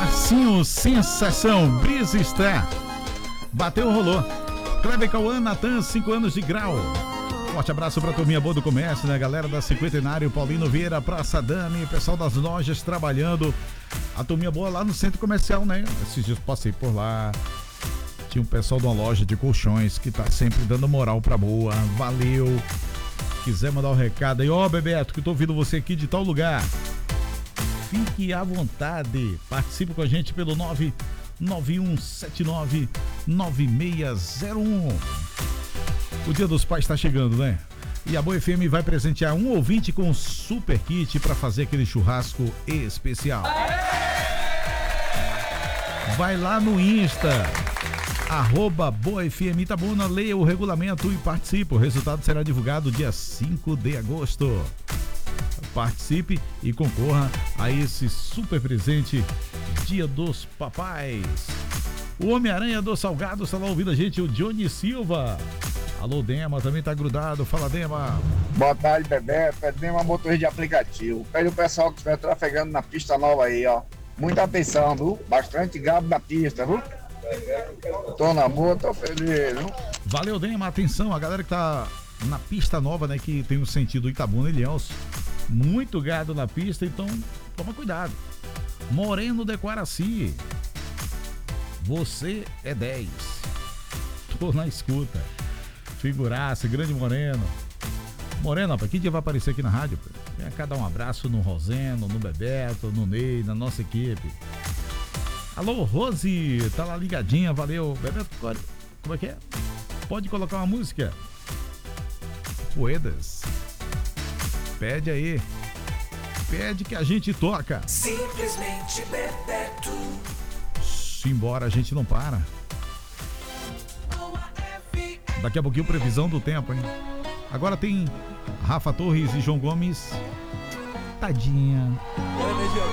Marcinho, sensação, Brisa está. Bateu, rolou. Kleber Cauã, Natan, 5 anos de grau. Forte abraço pra turminha boa do comércio, né? Galera da Cinquentenário, Paulino Vieira, Praça Dami, pessoal das lojas trabalhando. A turminha boa lá no centro comercial, né? Esses dias passei por lá. Tinha um pessoal de uma loja de colchões que tá sempre dando moral pra boa. Valeu. Quiser mandar um recado aí, ó, Bebeto, que eu tô ouvindo você aqui de tal lugar. Fique à vontade. Participe com a gente pelo 991799601. O Dia dos Pais está chegando, né? E a Boa FM vai presentear um ouvinte com um super kit para fazer aquele churrasco especial. Vai lá no Insta, @BoaFM Itabuna, leia o regulamento e participe. O resultado será divulgado dia 5 de agosto. Participe e concorra a esse super presente Dia dos Papais. O Homem-Aranha do Salgado está lá ouvindo a gente, o Johnny Silva. Alô, Dema, também tá grudado. Fala, Dema. Boa tarde, Bebeto. É Dema, motorista de aplicativo. Pede o pessoal que estiver trafegando na pista nova aí, ó. Muita atenção, viu? Bastante gado na pista, viu? Tô na boa, tô feliz, viu? Valeu, Dema. Atenção, a galera que tá na pista nova, né? Que tem o sentido Itabuna e Ilhéus. Muito gado na pista, então toma cuidado. Moreno de Quaraci. Você é 10. Tô na escuta. Figuraça, grande Moreno. Moreno, rapaz, que dia vai aparecer aqui na rádio? Vem cá dar um abraço no Roseno, no Bebeto, no Ney, na nossa equipe. Alô, Rose, tá lá ligadinha, valeu. Bebeto, como é que é? Pode colocar uma música? Poedas. Pede aí. Pede que a gente toca. Simplesmente Bebeto. Simbora, a gente não para. Daqui a pouquinho previsão do tempo, hein? Agora tem Rafa Torres e João Gomes. Tadinha.